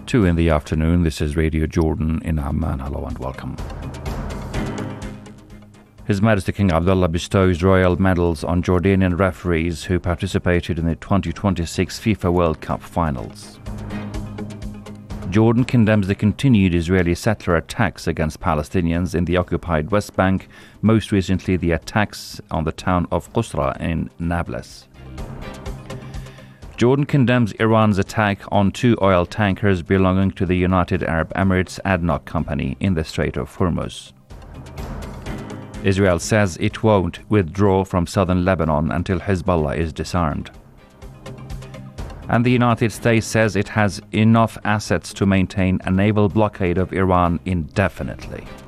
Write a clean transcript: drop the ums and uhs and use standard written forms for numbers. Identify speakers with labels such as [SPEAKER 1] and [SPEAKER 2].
[SPEAKER 1] 2 in the afternoon. This is Radio Jordan in Amman. Hello and welcome. His Majesty King Abdullah bestows royal medals on Jordanian referees who participated in the 2026 FIFA World Cup finals. Jordan condemns the continued Israeli settler attacks against Palestinians in the occupied West Bank, most recently the attacks on the town of Qusra in Nablus. Jordan condemns Iran's attack on 2 oil tankers belonging to the United Arab Emirates ADNOC company in the Strait of Hormuz. Israel says it won't withdraw from southern Lebanon until Hezbollah is disarmed. And the United States says it has enough assets to maintain a naval blockade of Iran indefinitely.